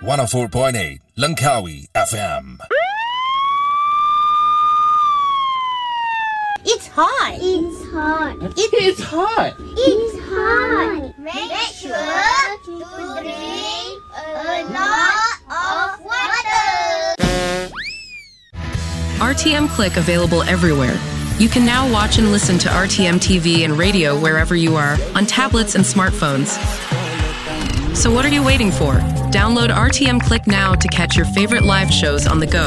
104.8 Langkawi FM. It's hot. It's hot. It's hot. It's hot. Make sure to drink a lot of water. RTM Click available everywhere. You can now watch and listen to RTM TV and radio wherever you are on tablets and smartphones. So what are you waiting for? Download RTM Click now to catch your favorite live shows on the go.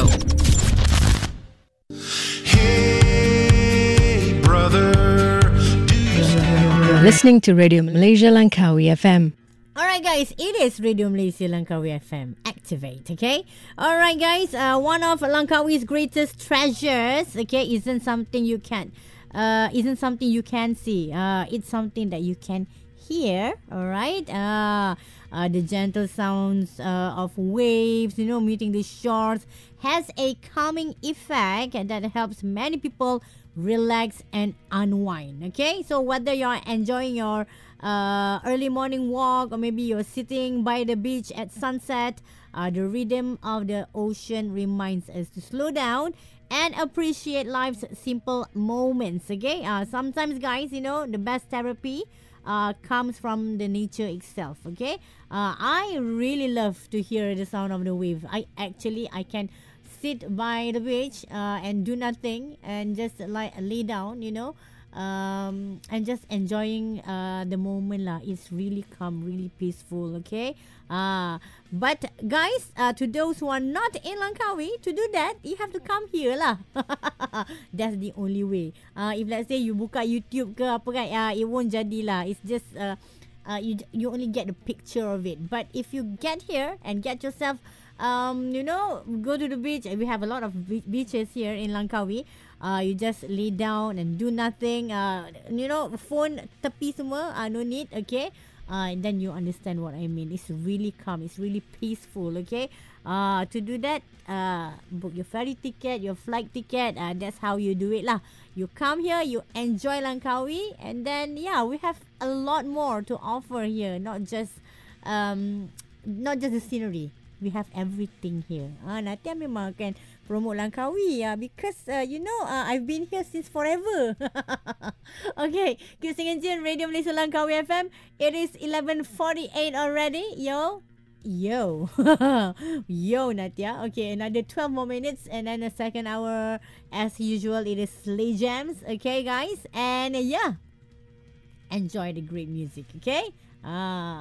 Hey, brother. You're listening to Radio Malaysia Langkawi FM. Alright guys, it is Radio Malaysia Langkawi FM. Activate, okay? Alright guys, one of Langkawi's greatest treasures, okay, isn't something you can see. It's something that you can hear, alright? The gentle sounds of waves, meeting the shores has a calming effect that helps many people relax and unwind, okay? So whether you're enjoying your early morning walk or maybe you're sitting by the beach at sunset, the rhythm of the ocean reminds us to slow down and appreciate life's simple moments, okay? Sometimes guys, the best therapy comes from the nature itself, okay? I really love to hear the sound of the wave. I can sit by the beach and do nothing and just like lay down, and just enjoying the moment lah. It's really calm, really peaceful, okay? But guys, to those who are not in Langkawi, to do that, you have to come here lah. That's the only way. If let's say you buka YouTube ke apa kan, it won't jadi lah. It's just you only get the picture of it. But if you get here and get yourself go to the beach. We have a lot of beaches here in Langkawi. You just lay down and do nothing. Phone tepi semua. No need, okay? Then you understand what I mean. It's really calm. It's really peaceful, okay? To do that, book your ferry ticket, your flight ticket. That's how you do it lah. You come here, you enjoy Langkawi, and then we have a lot more to offer here. Not just the scenery. We have everything here. Nanti I memang akan promote Langkawi because I've been here since forever. Okay, keep singing tune Radio Malaysia Langkawi FM. It is 11:48 already. Yo, Natia. Okay, another 12 more minutes and then the second hour as usual. It is Slay Jams. Okay, guys, and enjoy the great music. Okay.